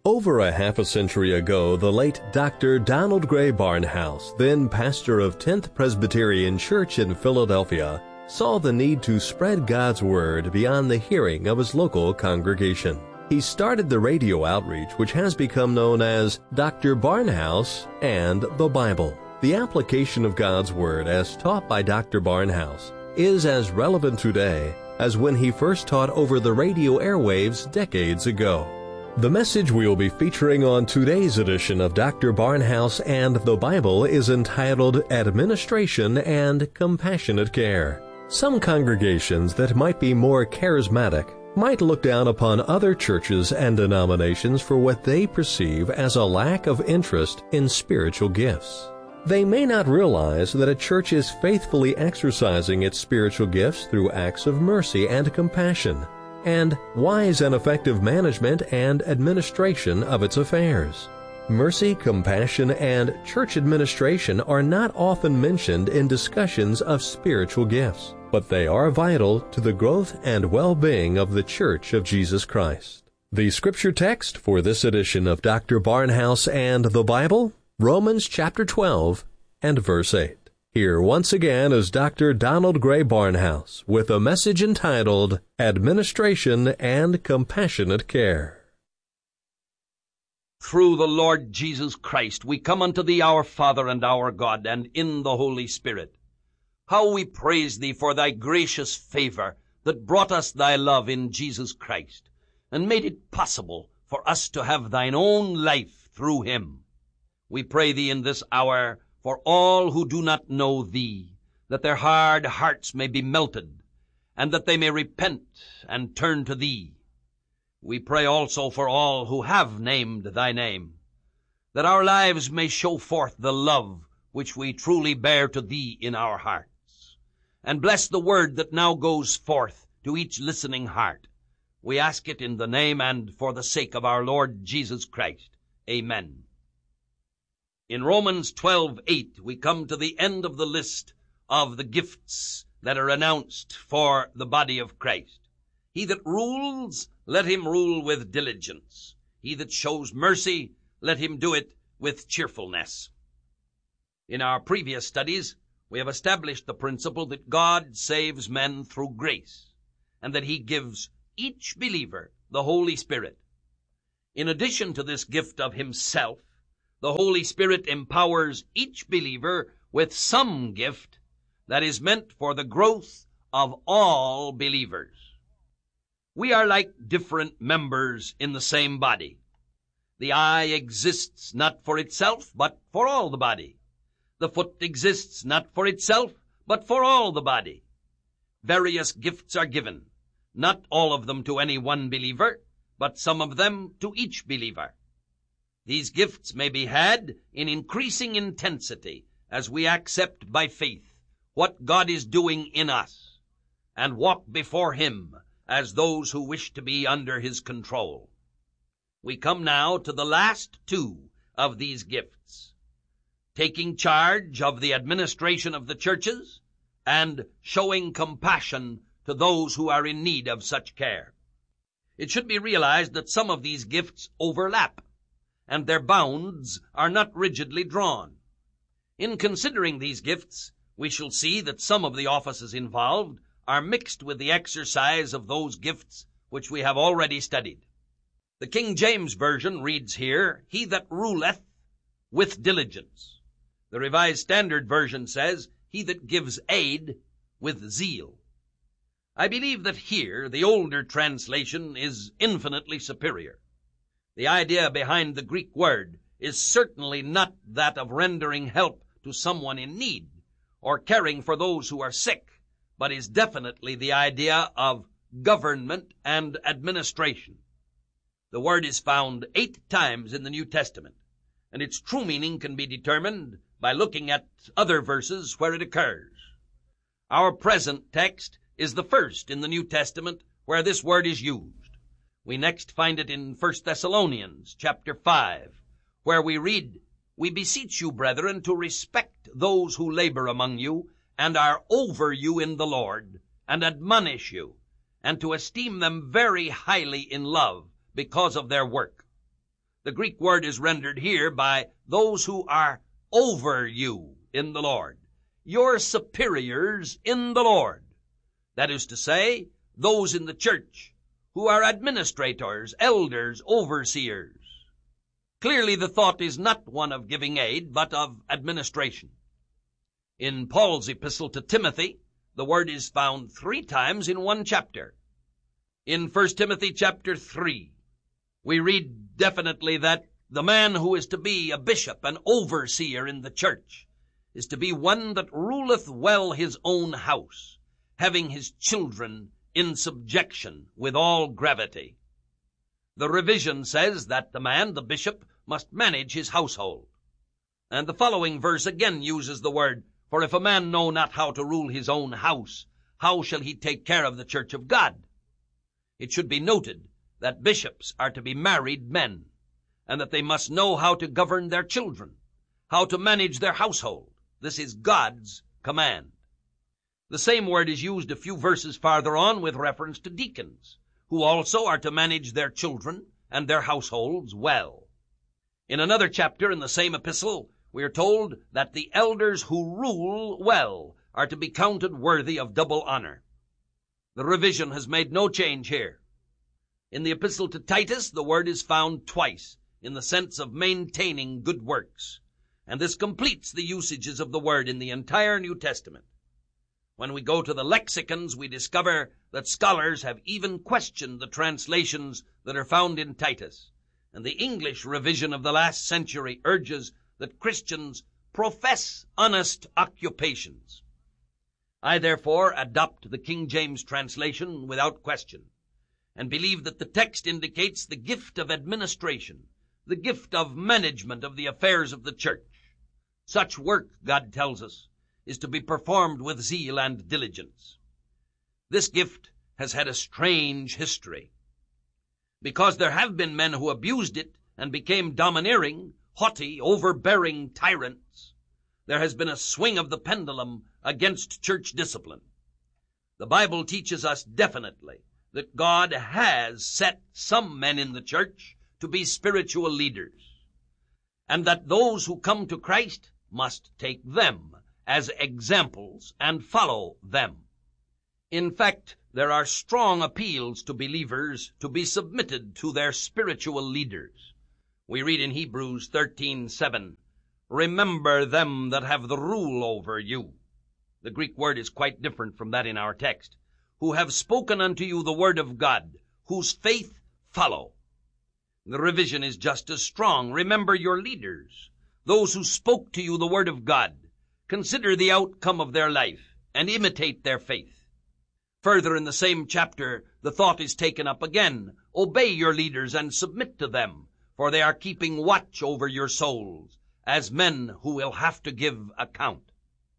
Over a half a century ago, the late Dr. Donald Gray Barnhouse, then pastor of 10th Presbyterian Church in Philadelphia, saw the need to spread God's Word beyond the hearing of his local congregation. He started the radio outreach which has become known as Dr. Barnhouse and the Bible. The application of God's Word as taught by Dr. Barnhouse is as relevant today as when he first taught over the radio airwaves decades ago. The message we will be featuring on today's edition of Dr. Barnhouse and the Bible is entitled Administration and Compassionate Care. Some congregations that might be more charismatic might look down upon other churches and denominations for what they perceive as a lack of interest in spiritual gifts. They may not realize that a church is faithfully exercising its spiritual gifts through acts of mercy and compassion, and wise and effective management and administration of its affairs. Mercy, compassion, and church administration are not often mentioned in discussions of spiritual gifts, but they are vital to the growth and well-being of the Church of Jesus Christ. The scripture text for this edition of Dr. Barnhouse and the Bible, Romans chapter 12 and verse 8. Here once again is Dr. Donald Gray Barnhouse with a message entitled Administration and Compassionate Care. Through the Lord Jesus Christ, we come unto Thee, our Father and our God, and in the Holy Spirit. How we praise Thee for Thy gracious favor that brought us Thy love in Jesus Christ, and made it possible for us to have Thine own life through Him. We pray Thee in this hour for all who do not know Thee, that their hard hearts may be melted, and that they may repent and turn to Thee. We pray also for all who have named Thy name, that our lives may show forth the love which we truly bear to Thee in our hearts. And bless the word that now goes forth to each listening heart. We ask it in the name and for the sake of our Lord Jesus Christ. Amen. In Romans 12:8, we come to the end of the list of the gifts that are announced for the body of Christ. He that rules, let him rule with diligence. He that shows mercy, let him do it with cheerfulness. In our previous studies, we have established the principle that God saves men through grace, and that He gives each believer the Holy Spirit. In addition to this gift of Himself, the Holy Spirit empowers each believer with some gift that is meant for the growth of all believers. We are like different members in the same body. The eye exists not for itself, but for all the body. The foot exists not for itself, but for all the body. Various gifts are given, not all of them to any one believer, but some of them to each believer. These gifts may be had in increasing intensity as we accept by faith what God is doing in us and walk before Him as those who wish to be under His control. We come now to the last two of these gifts, taking charge of the administration of the churches and showing compassion to those who are in need of such care. It should be realized that some of these gifts overlap, and their bounds are not rigidly drawn. In considering these gifts, we shall see that some of the offices involved are mixed with the exercise of those gifts which we have already studied. The King James Version reads here, He that ruleth with diligence. The Revised Standard Version says, He that gives aid with zeal. I believe that here the older translation is infinitely superior. The idea behind the Greek word is certainly not that of rendering help to someone in need or caring for those who are sick, but is definitely the idea of government and administration. The word is found 8 times in the New Testament, and its true meaning can be determined by looking at other verses where it occurs. Our present text is the first in the New Testament where this word is used. We next find it in 1 Thessalonians chapter 5, where we read, We beseech you, brethren, to respect those who labor among you and are over you in the Lord, and admonish you, and to esteem them very highly in love because of their work. The Greek word is rendered here by those who are over you in the Lord, your superiors in the Lord. That is to say, those in the church who are administrators, elders, overseers. Clearly the thought is not one of giving aid, but of administration. In Paul's epistle to Timothy, the word is found 3 times in one chapter. In 1 Timothy chapter 3, we read definitely that the man who is to be a bishop, an overseer in the church, is to be one that ruleth well his own house, having his children in subjection with all gravity. The revision says that the man, the bishop, must manage his household. And the following verse again uses the word, "For if a man know not how to rule his own house, how shall he take care of the church of God?" It should be noted that bishops are to be married men, and that they must know how to govern their children, how to manage their household. This is God's command. The same word is used a few verses farther on with reference to deacons, who also are to manage their children and their households well. In another chapter in the same epistle, we are told that the elders who rule well are to be counted worthy of double honor. The revision has made no change here. In the epistle to Titus, the word is found twice in the sense of maintaining good works, and this completes the usages of the word in the entire New Testament. When we go to the lexicons, we discover that scholars have even questioned the translations that are found in Titus, and the English revision of the last century urges that Christians profess honest occupations. I therefore adopt the King James translation without question, and believe that the text indicates the gift of administration, the gift of management of the affairs of the church. Such work, God tells us, is to be performed with zeal and diligence. This gift has had a strange history. Because there have been men who abused it and became domineering, haughty, overbearing tyrants, there has been a swing of the pendulum against church discipline. The Bible teaches us definitely that God has set some men in the church to be spiritual leaders, and that those who come to Christ must take them as examples and follow them. In fact, there are strong appeals to believers to be submitted to their spiritual leaders. We read in Hebrews 13:7, "Remember them that have the rule over you." The Greek word is quite different from that in our text. "Who have spoken unto you the word of God, whose faith follow." The revision is just as strong. Remember your leaders, those who spoke to you the word of God. Consider the outcome of their life and imitate their faith. Further in the same chapter, the thought is taken up again. Obey your leaders and submit to them, for they are keeping watch over your souls, as men who will have to give account.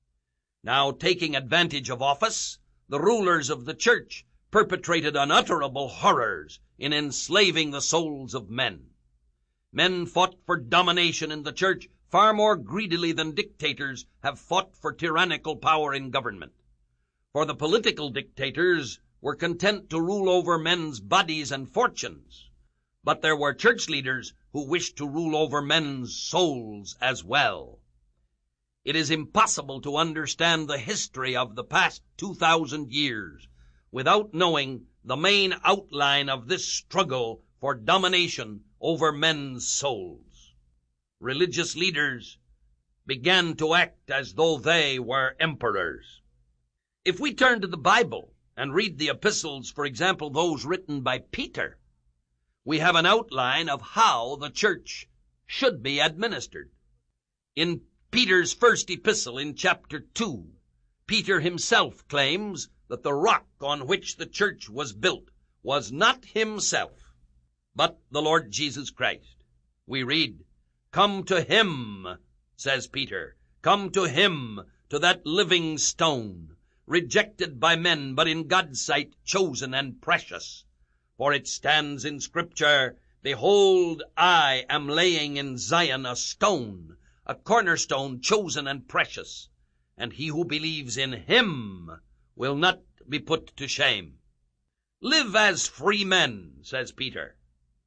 Now, taking advantage of office, the rulers of the church perpetrated unutterable horrors in enslaving the souls of men. Men fought for domination in the church far more greedily than dictators have fought for tyrannical power in government. For the political dictators were content to rule over men's bodies and fortunes, but there were church leaders who wished to rule over men's souls as well. It is impossible to understand the history of the past 2,000 years without knowing the main outline of this struggle for domination over men's souls. Religious leaders began to act as though they were emperors. If we turn to the Bible and read the epistles, for example, those written by Peter, we have an outline of how the church should be administered. In Peter's first epistle, in chapter 2, Peter himself claims that the rock on which the church was built was not himself, but the Lord Jesus Christ. We read, "Come to him," says Peter, "come to him, to that living stone, rejected by men, but in God's sight chosen and precious. For it stands in Scripture, Behold, I am laying in Zion a stone, a cornerstone chosen and precious, and he who believes in him will not be put to shame." Live as free men, says Peter.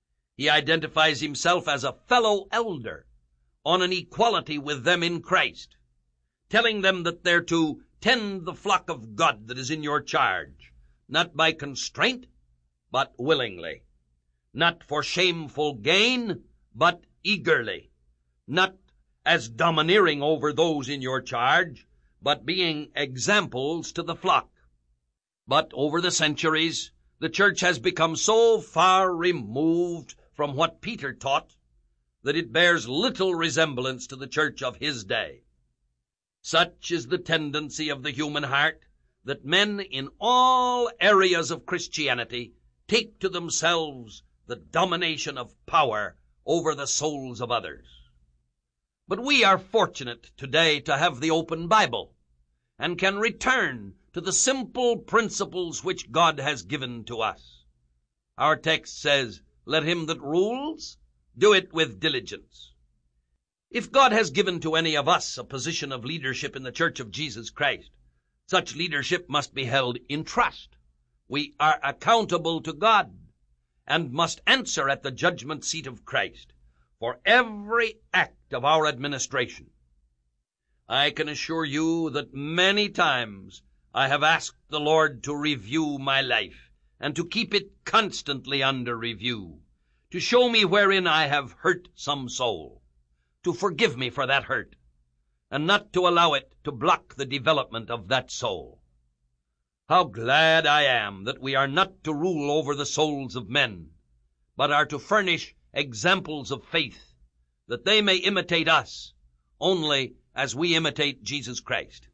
He identifies himself as a fellow elder on an equality with them in Christ, telling them that they're to tend the flock of God that is in your charge, not by constraint, but willingly, not for shameful gain, but eagerly, not as domineering over those in your charge, but being examples to the flock. But over the centuries, the church has become so far removed from what Peter taught that it bears little resemblance to the church of his day. Such is the tendency of the human heart that men in all areas of Christianity take to themselves the domination of power over the souls of others. But we are fortunate today to have the open Bible and can return to the simple principles which God has given to us. Our text says, "Let him that rules do it with diligence." If God has given to any of us a position of leadership in the Church of Jesus Christ, such leadership must be held in trust. We are accountable to God and must answer at the judgment seat of Christ for every act of our administration. I can assure you that many times I have asked the Lord to review my life and to keep it constantly under review, to show me wherein I have hurt some soul, to forgive me for that hurt, and not to allow it to block the development of that soul. How glad I am that we are not to rule over the souls of men, but are to furnish examples of faith, that they may imitate us only as we imitate Jesus Christ.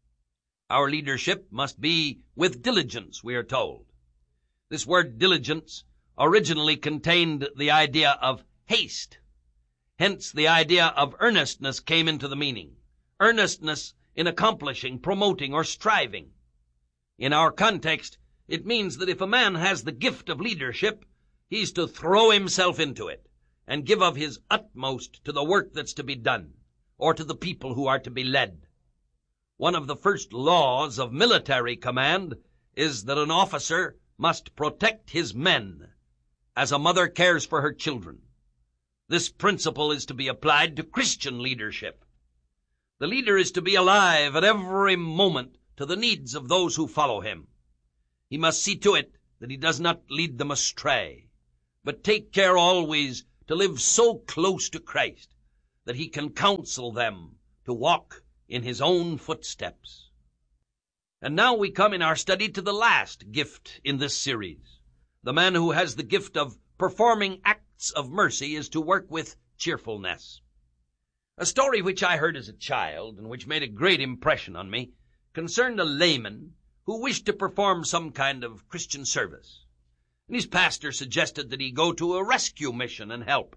Our leadership must be with diligence, we are told. This word diligence originally contained the idea of haste. Hence the idea of earnestness came into the meaning. Earnestness in accomplishing, promoting, or striving. In our context, it means that if a man has the gift of leadership, he's to throw himself into it and give of his utmost to the work that's to be done, or to the people who are to be led. One of the first laws of military command is that an officer must protect his men as a mother cares for her children. This principle is to be applied to Christian leadership. The leader is to be alive at every moment to the needs of those who follow him. He must see to it that he does not lead them astray, but take care always to live so close to Christ that he can counsel them to walk in his own footsteps. And now we come in our study to the last gift in this series. The man who has the gift of performing acts of mercy is to work with cheerfulness. A story which I heard as a child, and which made a great impression on me, concerned a layman who wished to perform some kind of Christian service. And his pastor suggested that he go to a rescue mission and help.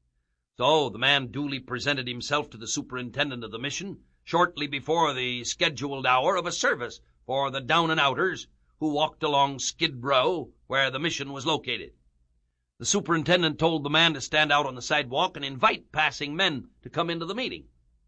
So the man duly presented himself to the superintendent of the mission shortly before the scheduled hour of a service for the down-and-outers who walked along Skid Row, where the mission was located. The superintendent told the man to stand out on the sidewalk and invite passing men to come into the meeting.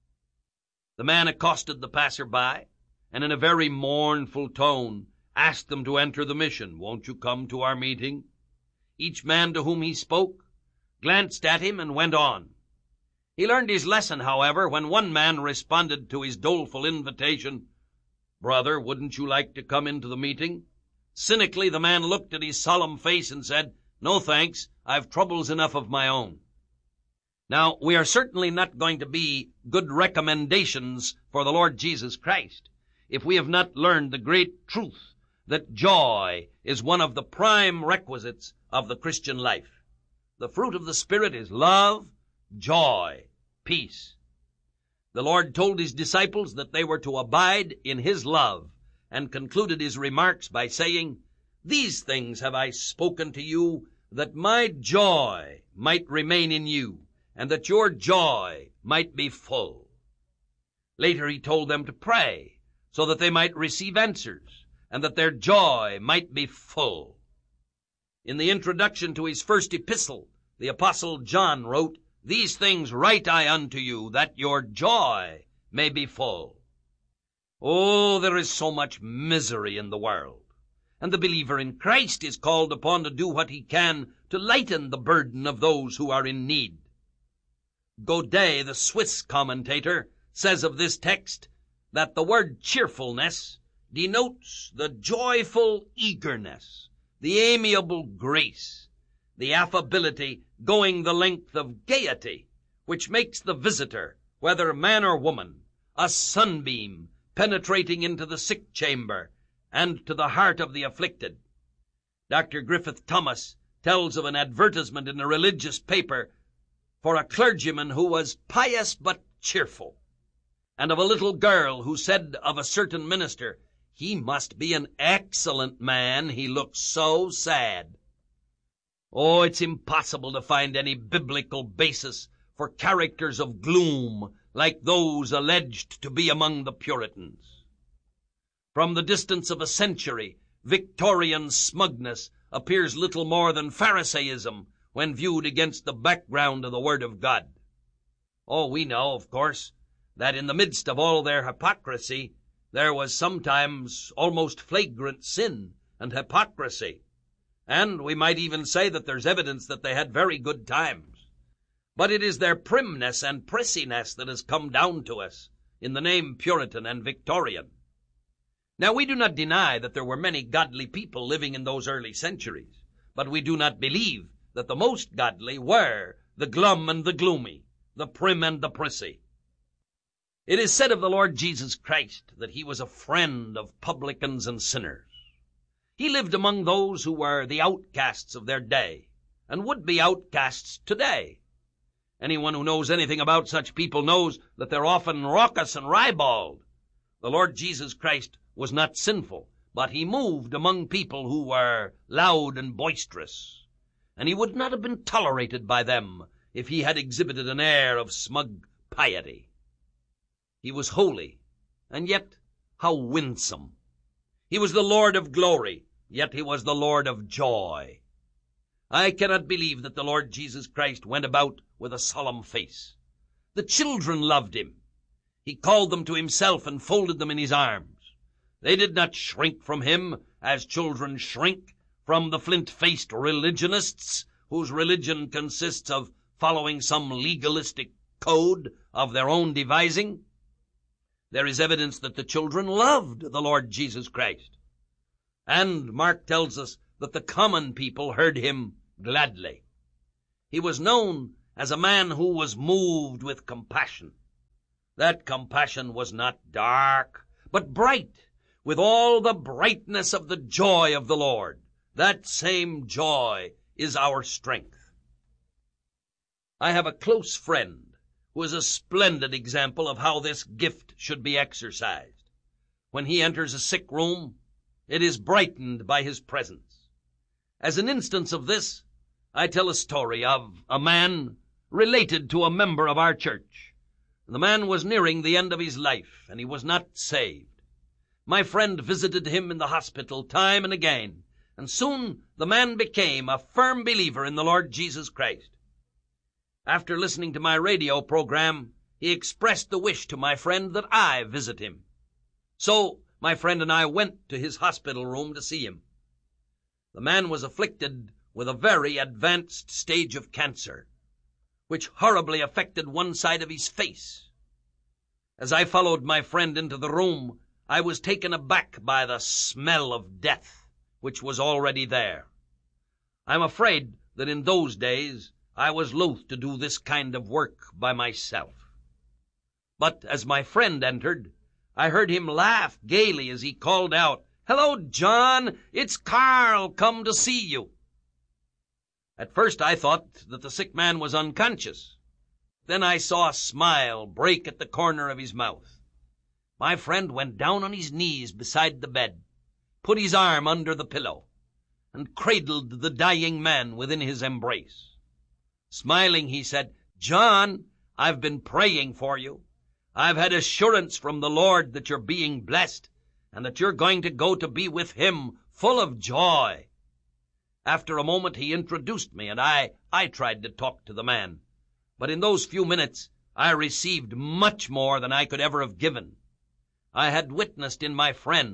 The man accosted the passer-by and in a very mournful tone asked them to enter the mission. "Won't you come to our meeting?" Each man to whom he spoke glanced at him and went on. He learned his lesson, however, when one man responded to his doleful invitation, "Brother, wouldn't you like to come into the meeting?" Cynically, the man looked at his solemn face and said, "No, thanks. I've troubles enough of my own." Now, we are certainly not going to be good recommendations for the Lord Jesus Christ if we have not learned the great truth that joy is one of the prime requisites of the Christian life. The fruit of the Spirit is love, joy, peace. The Lord told his disciples that they were to abide in his love, and concluded his remarks by saying, "These things have I spoken to you, that my joy might remain in you, and that your joy might be full." Later he told them to pray, so that they might receive answers, and that their joy might be full. In the introduction to his first epistle, the Apostle John wrote, "These things write I unto you, that your joy may be full." Oh, there is so much misery in the world, and the believer in Christ is called upon to do what he can to lighten the burden of those who are in need. Godet, the Swiss commentator, says of this text that the word cheerfulness denotes the joyful eagerness, the amiable grace, the affability going the length of gaiety, which makes the visitor, whether man or woman, a sunbeam penetrating into the sick chamber and to the heart of the afflicted. Dr. Griffith Thomas tells of an advertisement in a religious paper for a clergyman who was pious but cheerful, and of a little girl who said of a certain minister, "He must be an excellent man, he looks so sad." Oh, it's impossible to find any biblical basis for characters of gloom like those alleged to be among the Puritans. From the distance of a century, Victorian smugness appears little more than Pharisaism when viewed against the background of the Word of God. Oh, we know, of course, that in the midst of all their hypocrisy, there was sometimes almost flagrant sin and hypocrisy. And we might even say that there's evidence that they had very good times. But it is their primness and prissiness that has come down to us in the name Puritan and Victorian. Now, we do not deny that there were many godly people living in those early centuries, but we do not believe that the most godly were the glum and the gloomy, the prim and the prissy. It is said of the Lord Jesus Christ that he was a friend of publicans and sinners. He lived among those who were the outcasts of their day and would be outcasts today. Anyone who knows anything about such people knows that they're often raucous and ribald. The Lord Jesus Christ was not sinful, but he moved among people who were loud and boisterous, and he would not have been tolerated by them if he had exhibited an air of smug piety. He was holy, and yet how winsome. He was the Lord of glory, yet he was the Lord of joy. I cannot believe that the Lord Jesus Christ went about with a solemn face. The children loved him. He called them to himself and folded them in his arms. They did not shrink from him as children shrink from the flint-faced religionists whose religion consists of following some legalistic code of their own devising. There is evidence that the children loved the Lord Jesus Christ. And Mark tells us that the common people heard him gladly. He was known as a man who was moved with compassion. That compassion was not dark, but bright, with all the brightness of the joy of the Lord. That same joy is our strength. I have a close friend who is a splendid example of how this gift should be exercised. When he enters a sick room, it is brightened by his presence. As an instance of this, I tell a story of a man related to a member of our church. The man was nearing the end of his life, and he was not saved. My friend visited him in the hospital time and again, and soon the man became a firm believer in the Lord Jesus Christ. After listening to my radio program, he expressed the wish to my friend that I visit him. So my friend and I went to his hospital room to see him. The man was afflicted with a very advanced stage of cancer, which horribly affected one side of his face. As I followed my friend into the room, I was taken aback by the smell of death, which was already there. I'm afraid that in those days I was loath to do this kind of work by myself. But as my friend entered, I heard him laugh gaily as he called out, "Hello, John, it's Carl come to see you." At first I thought that the sick man was unconscious. Then I saw a smile break at the corner of his mouth. My friend went down on his knees beside the bed, put his arm under the pillow, and cradled the dying man within his embrace. Smiling, he said, "John, I've been praying for you. I've had assurance from the Lord that you're being blessed and that you're going to go to be with him full of joy." After a moment, he introduced me, and I tried to talk to the man. But in those few minutes, I received much more than I could ever have given. I had witnessed in my friend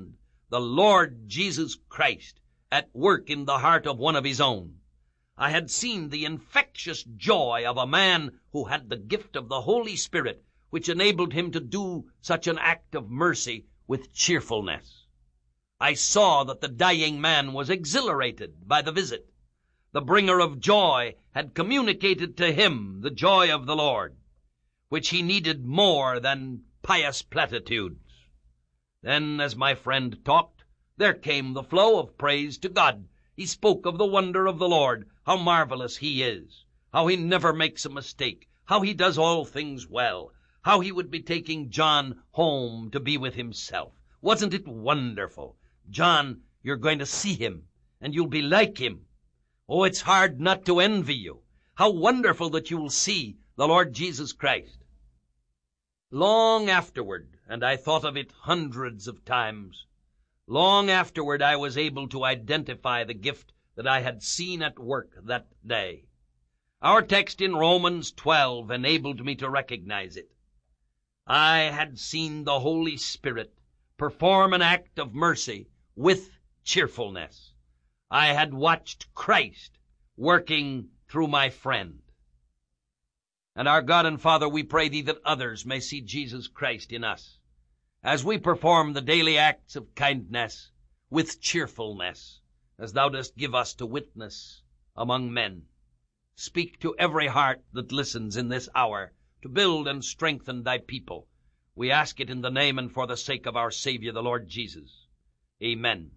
the Lord Jesus Christ at work in the heart of one of his own. I had seen the infectious joy of a man who had the gift of the Holy Spirit, which enabled him to do such an act of mercy with cheerfulness. I saw that the dying man was exhilarated by the visit. The bringer of joy had communicated to him the joy of the Lord, which he needed more than pious platitudes. Then, as my friend talked, there came the flow of praise to God. He spoke of the wonder of the Lord, how marvelous he is, how he never makes a mistake, how he does all things well, how he would be taking John home to be with himself. Wasn't it wonderful? John, you're going to see him, and you'll be like him. Oh, it's hard not to envy you. How wonderful that you will see the Lord Jesus Christ. Long afterward, and I thought of it hundreds of times, long afterward I was able to identify the gift that I had seen at work that day. Our text in Romans 12 enabled me to recognize it. I had seen the Holy Spirit perform an act of mercy with cheerfulness. I had watched Christ working through my friend. And our God and Father, we pray thee that others may see Jesus Christ in us, as we perform the daily acts of kindness with cheerfulness, as thou dost give us to witness among men. Speak to every heart that listens in this hour, to build and strengthen thy people. We ask it in the name and for the sake of our Savior, the Lord Jesus. Amen.